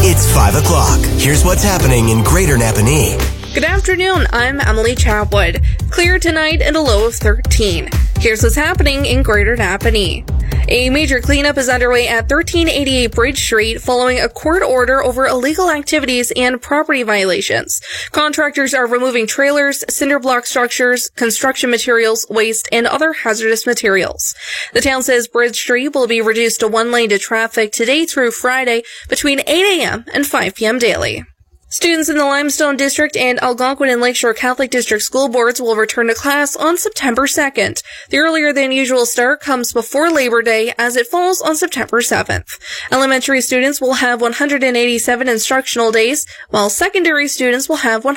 It's 5 o'clock. Here's what's happening in Greater Napanee. Good afternoon, I'm Emily Chatwood. Clear tonight and a low of 13. Here's what's happening in Greater Napanee. A major cleanup is underway at 1388 Bridge Street following a court order over illegal activities and property violations. Contractors are removing trailers, cinder block structures, construction materials, waste, and other hazardous materials. The town says Bridge Street will be reduced to one lane to traffic today through Friday between 8 a.m. and 5 p.m. daily. Students in the Limestone District and Algonquin and Lakeshore Catholic District school boards will return to class on September 2nd. The earlier than usual start comes before Labor Day as it falls on September 7th. Elementary students will have 187 instructional days, while secondary students will have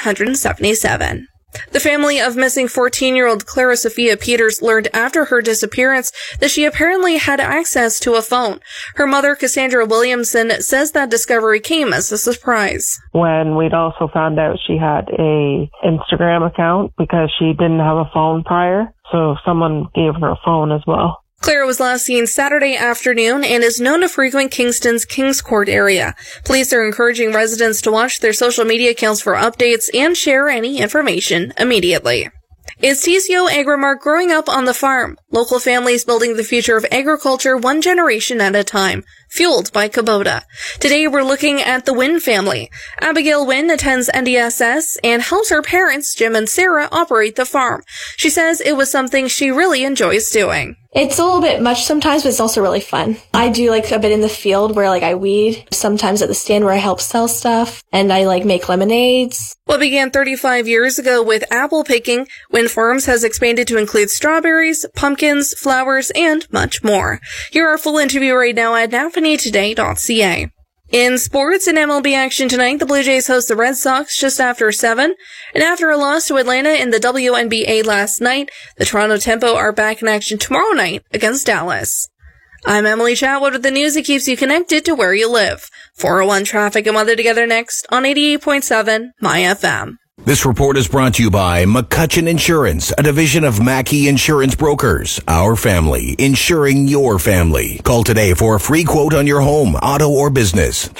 177. The family of missing 14-year-old Clara Sophia Peters learned after her disappearance that she apparently had access to a phone. Her mother, Cassandra Williamson, says that discovery came as a surprise. When we'd also found out she had a Instagram account because she didn't have a phone prior, so someone gave her a phone as well. Clara was last seen Saturday afternoon and is known to frequent Kingston's Kings Court area. Police are encouraging residents to watch their social media accounts for updates and share any information immediately. Is TCO Agrimark growing up on the farm? Local families building the future of agriculture one generation at a time. Fueled by Kubota. Today we're looking at the Wynn family. Abigail Wynn attends NDSS and helps her parents, Jim and Sarah, operate the farm. She says it was something she really enjoys doing. It's a little bit much sometimes, but it's also really fun. I do like a bit in the field where I weed, sometimes at the stand where I help sell stuff, and I make lemonades. What began 35 years ago with apple picking, Wynn Farms has expanded to include strawberries, pumpkins, flowers, and much more. Hear our full interview right now at napaneetoday.ca. In sports and MLB action tonight, the Blue Jays host the Red Sox just after 7. And after a loss to Atlanta in the WNBA last night, the Toronto Tempo are back in action tomorrow night against Dallas. I'm Emily Chatwood with the news that keeps you connected to where you live. 401 traffic and weather together next on 88.7 My FM. This report is brought to you by McCutcheon Insurance, a division of Mackey Insurance Brokers. Our family, insuring your family. Call today for a free quote on your home, auto, or business.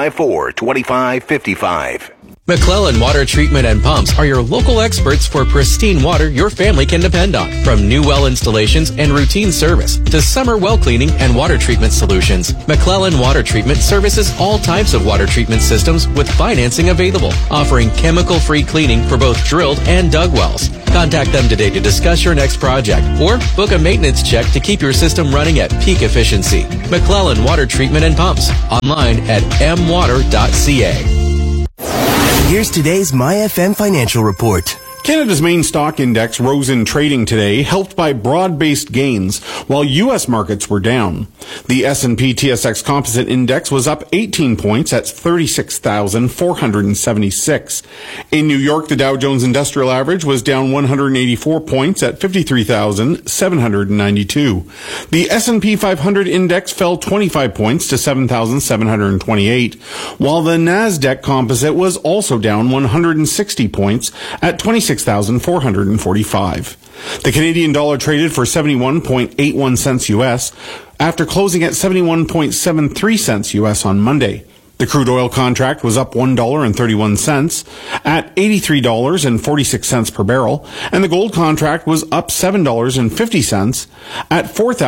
354-2555. McClellan Water Treatment and Pumps are your local experts for pristine water your family can depend on. From new well installations and routine service to summer well cleaning and water treatment solutions, McClellan Water Treatment services all types of water treatment systems with financing available, offering chemical-free cleaning for both drilled and dug wells. Contact them today to discuss your next project or book a maintenance check to keep your system running at peak efficiency. McClellan Water Treatment and Pumps, online at mwater.ca. Here's today's MyFM financial report. Canada's main stock index rose in trading today, helped by broad-based gains, while U.S. markets were down. The S&P TSX Composite Index was up 18 points at 36,476. In New York, the Dow Jones Industrial Average was down 184 points at 53,792. The S&P 500 Index fell 25 points to 7,728, while the NASDAQ Composite was also down 160 points at 26,445. The Canadian dollar traded for 71.81 cents U.S. after closing at 71.73 cents U.S. on Monday. The crude oil contract was up $1.31 at $83.46 per barrel, and the gold contract was up $7.50 at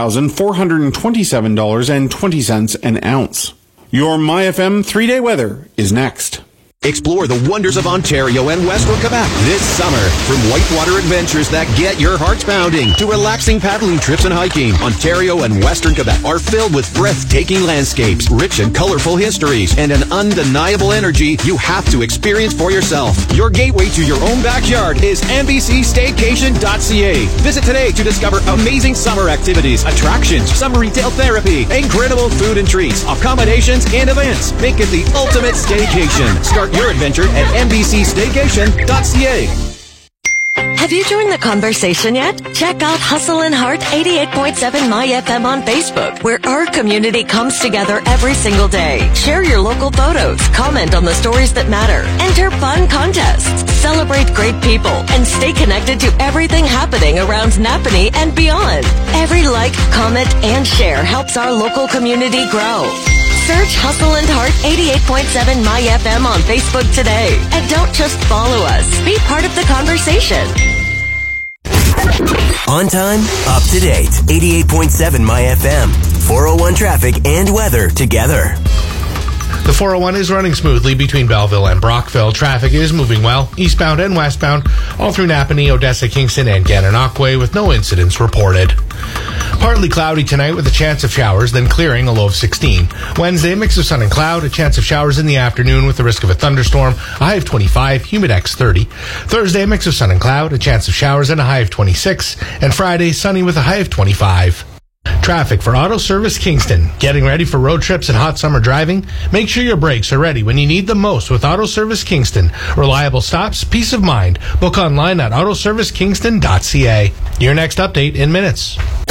$4,427.20 an ounce. Your MyFM 3-day weather is next. Explore the wonders of Ontario and Western Quebec this summer. From whitewater adventures that get your hearts pounding to relaxing paddling trips and hiking, Ontario and Western Quebec are filled with breathtaking landscapes, rich and colorful histories, and an undeniable energy you have to experience for yourself. Your gateway to your own backyard is NBCStaycation.ca. Visit today to discover amazing summer activities, attractions, summer retail therapy, incredible food and treats, accommodations, and events. Make it the ultimate staycation. Start your adventure at NBCStaycation.ca. Have you joined the conversation yet? Check out Hustle and Heart 88.7 My FM on Facebook, where our community comes together every single day. Share your local photos, comment on the stories that matter, enter fun contests, celebrate great people, and stay connected to everything happening around Napanee and beyond. Every like, comment, and share helps our local community grow. Search Hustle and Heart 88.7 MyFM on Facebook today. And don't just follow us. Be part of the conversation. On time, up to date. 88.7 MyFM. 401 traffic and weather together. The 401 is running smoothly between Belleville and Brockville. Traffic is moving well, eastbound and westbound, all through Napanee, Odessa, Kingston, and Gananoque, with no incidents reported. Partly cloudy tonight with a chance of showers, then clearing, a low of 16. Wednesday, mix of sun and cloud, a chance of showers in the afternoon with the risk of a thunderstorm, a high of 25, humidex 30. Thursday, mix of sun and cloud, a chance of showers and a high of 26. And Friday, sunny with a high of 25. Traffic for Auto Service Kingston. Getting ready for road trips and hot summer driving? Make sure your brakes are ready when you need them most with Auto Service Kingston. Reliable stops, peace of mind. Book online at autoservicekingston.ca. Your next update in minutes.